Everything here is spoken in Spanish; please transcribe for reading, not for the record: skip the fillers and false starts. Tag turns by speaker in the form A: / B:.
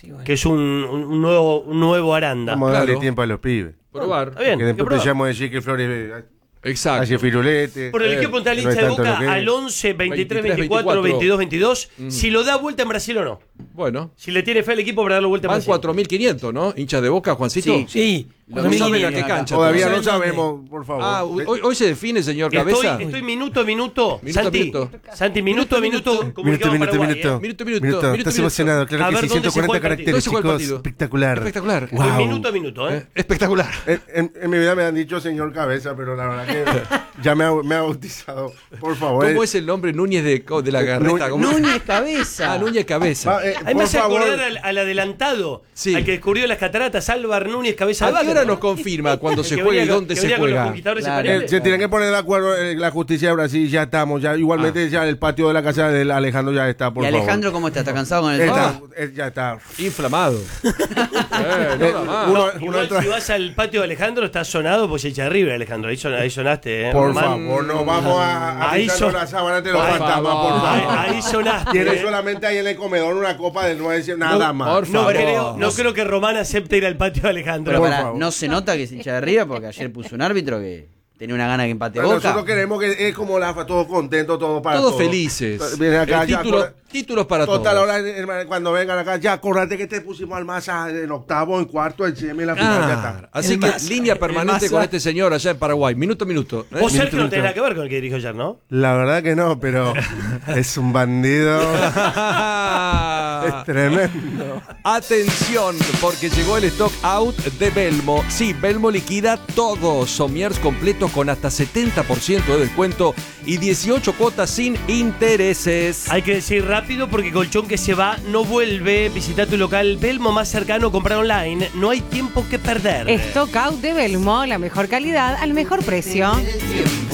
A: que es un nuevo Aranda.
B: Vamos a darle tiempo a los pibes.
C: Probar.
A: Está bien,
B: Que después empezamos a decir que Flores
C: Exacto.
B: hace firulete.
A: Por el que preguntar al hincha de Boca al 11, 23, 24, 22, 22, si lo da vuelta en Brasil o no.
C: Bueno.
A: Si le tiene fe al equipo para darlo vuelta en
C: Van
A: Brasil.
C: 4.500, ¿no? Hinchas de Boca, Juancito.
D: Sí.
C: No saben a qué cancha.
B: Todavía no
D: ¿Saben dónde?
B: sabemos, por favor.
C: Ah, hoy se define, señor Cabeza.
A: Estoy minuto a minuto.
C: Minuto a
A: Santi,
C: minuto.
A: Santi, minuto a minuto. comunicamos Paraguay,
C: Minuto.
B: Estás emocionado, claro
A: A
B: que
A: ver,
B: sí,
A: ¿dónde se
B: 140
A: juega el
B: caracteres,
C: partido? ¿Dónde se juega el
B: chicos.
C: partido?
B: Espectacular.
A: Estoy
B: Wow.
A: minuto a minuto,
C: Espectacular.
B: En mi vida me han dicho señor Cabeza, pero la verdad que ya me ha bautizado. Por favor.
C: ¿Cómo es el nombre Núñez de la Garreta? ¿Cómo?
D: Núñez Cabeza.
C: Ah, Núñez Cabeza.
A: A mí me
B: Por
A: hace
B: favor.
A: acordar al adelantado,
C: Sí.
A: al que descubrió las cataratas, Álvar Núñez Cabeza de
C: ¿A qué
A: Vaca.
C: hora nos confirma cuando se
A: Que
C: juega y
A: venía con-
C: dónde
A: que
C: se
A: venía con los
C: juega?
A: conquistadores
D: Claro.
A: españoles.
B: Se tienen que poner de acuerdo la justicia de Brasil, ya estamos. Ya igualmente ya el patio de la casa de Alejandro ya está, por
D: ¿Y
B: favor.
D: Alejandro cómo está? ¿Está cansado con el
B: Está, ya está.
C: Inflamado. Nada más.
B: Uno
A: Igual
B: entra-
A: si vas al patio de Alejandro, está sonado pues echa arriba, Alejandro. Ahí sonaste,
B: Por
A: Román.
B: favor, no vamos a
A: Ahí
B: pisarnos
A: son-
B: la sábana de los
C: Por
B: fantasmas,
C: favor.
B: por favor.
A: Ahí sonaste.
B: Tiene solamente ahí en el comedor una copa de nuez, nada más.
C: por
A: No
C: favor.
A: creo que Román acepte ir al patio de Alejandro.
D: Pero
B: Por
D: pará,
B: favor.
D: no se nota que es hincha de River porque ayer puso un árbitro que tenía una gana que empate
B: Pero
D: Boca.
B: nosotros queremos que es como todos contentos, todos para
C: Todos
B: todos.
C: felices.
B: Viene acá,
C: El
B: ya,
C: títulos para
B: total,
C: todos.
B: ahora hermano, cuando vengan acá, ya acordate que te pusimos al Massa en octavo, en cuarto, en semi, en la final, ya está.
C: Así
D: El
C: que
D: Massa.
C: línea
D: El
C: permanente
D: Massa.
C: con este señor allá en Paraguay. Minuto.
A: Vos, Sergio, no tenés nada que ver con el que dirigió ayer, ¿no?
B: La verdad que no, pero es un bandido. Es tremendo.
C: Atención, porque llegó el stock out de Belmo. Sí, Belmo liquida todos. Somiers completos con hasta 70% de descuento y 18 cuotas sin intereses.
A: Hay que decir rápido porque colchón que se va no vuelve. Visita tu local Belmo más cercano, comprar online. No hay tiempo que perder.
E: Stock out de Belmo, la mejor calidad al mejor precio.